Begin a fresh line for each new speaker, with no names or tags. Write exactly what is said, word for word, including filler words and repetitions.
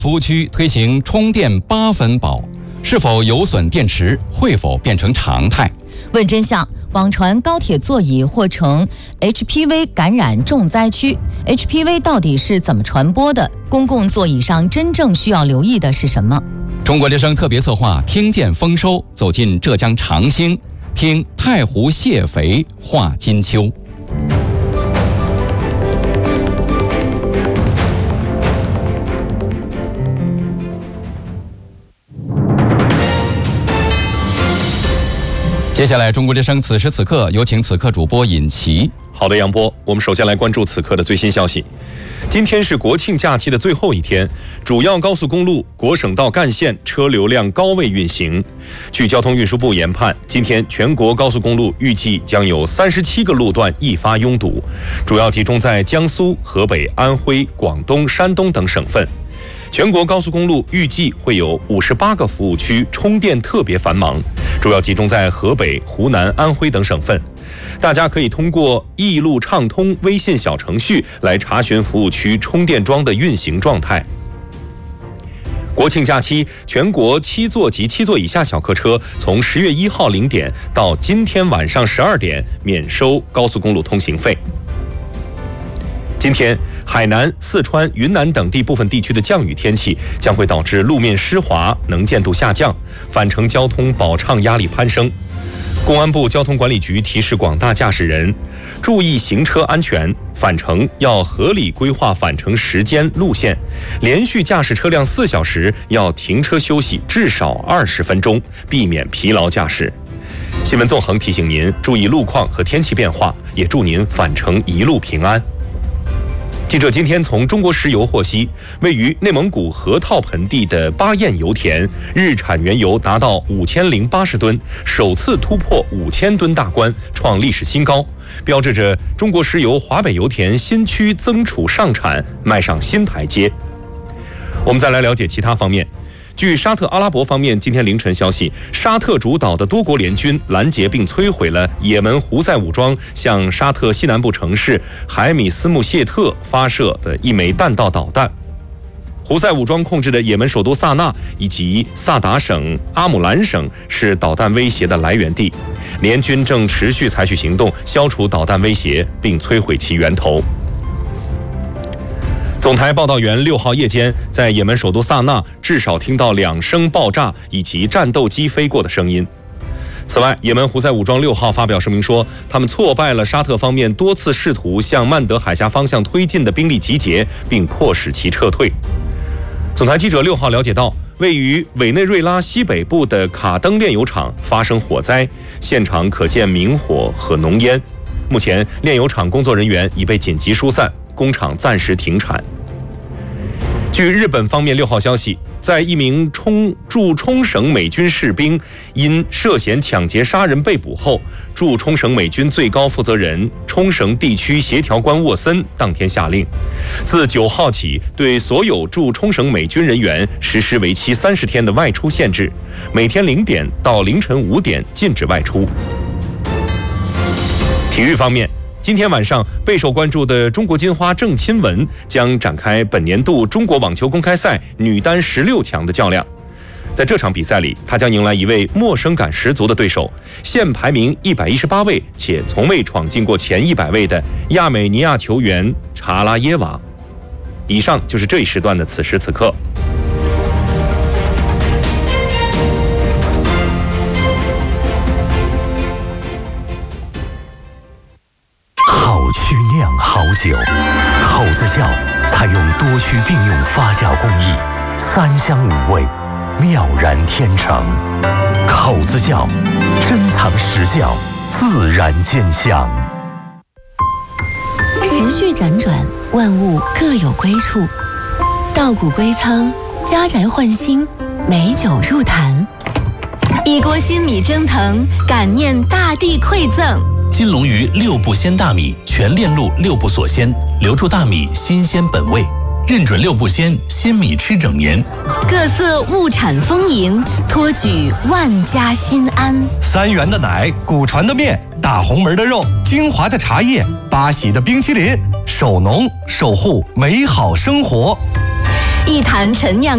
服务区推行充电八分饱，是否有损电池？会否变成常态？
问真相，网传高铁座椅或成 H P V 感染重灾区 ，H P V 到底是怎么传播的？公共座椅上真正需要留意的是什么？
中国之声特别策划听见丰收，走进浙江长兴，听太湖蟹肥化金秋。接下来，中国之声此时此刻有请此刻主播尹奇。
好的，杨波，我们首先来关注此刻的最新消息。今天是国庆假期的最后一天，主要高速公路、国省道干线车流量高位运行。据交通运输部研判，今天全国高速公路预计将有三十七个路段易发拥堵，主要集中在江苏、河北、安徽、广东、山东等省份。全国高速公路预计会有五十八个服务区充电特别繁忙，主要集中在河北、湖南、安徽等省份。大家可以通过易路畅通微信小程序来查询服务区充电桩的运行状态。国庆假期，全国七座及七座以下小客车从十月一号零点到今天晚上十二点免收高速公路通行费。今天，海南、四川、云南等地部分地区的降雨天气将会导致路面湿滑、能见度下降，返程交通保畅压力攀升。公安部交通管理局提示广大驾驶人，注意行车安全，返程要合理规划返程时间、路线，连续驾驶车辆四小时要停车休息至少二十分钟，避免疲劳驾驶。新闻纵横提醒您注意路况和天气变化，也祝您返程一路平安。记者今天从中国石油获悉，位于内蒙古河套盆地的巴彦油田日产原油达到五千零八十吨，首次突破五千吨大关，创历史新高，标志着中国石油华北油田新区增储上产迈上新台阶。我们再来了解其他方面。据沙特阿拉伯方面今天凌晨消息，沙特主导的多国联军拦截并摧毁了也门胡塞武装向沙特西南部城市海米斯穆谢特发射的一枚弹道导弹。胡塞武装控制的也门首都萨那以及萨达省、阿姆兰省是导弹威胁的来源地，联军正持续采取行动消除导弹威胁并摧毁其源头。总台报道员六号夜间在也门首都萨那至少听到两声爆炸以及战斗机飞过的声音。此外，也门胡塞武装六号发表声明说，他们挫败了沙特方面多次试图向曼德海峡方向推进的兵力集结，并迫使其撤退。总台记者六号了解到，位于委内瑞拉西北部的卡登炼油厂发生火灾，现场可见明火和浓烟。目前，炼油厂工作人员已被紧急疏散，工厂暂时停产。据日本方面六号消息，在一名冲驻冲绳美军士兵因涉嫌抢劫杀人被捕后，驻冲绳美军最高负责人冲绳地区协调官沃森当天下令，自九号起对所有驻冲绳美军人员实施为期三十天的外出限制，每天零点到凌晨五点禁止外出。体育方面，今天晚上备受关注的中国金花郑钦文将展开本年度中国网球公开赛女单十六强的较量。在这场比赛里，她将迎来一位陌生感十足的对手，现排名一百一十八位且从未闯进过前一百位的亚美尼亚球员查拉耶娃。以上就是这一时段的此时此刻。
曲酿好酒，口子窖采用多区并用发酵工艺，三香五味，妙然天成。口子窖，珍藏实窖，自然见香。
时序辗转，万物各有归处。稻谷归仓，家宅换新，美酒入坛。一锅新米蒸腾，感念大地馈赠。
金龙鱼六步鲜大米，全链路六步锁鲜，留住大米新鲜本味，认准六步鲜，鲜米吃整年。
各色物产丰盈，托举万家心安。
三元的奶，古传的面，大红门的肉，精华的茶叶，八喜的冰淇淋，守农守护美好生活。
一坛陈酿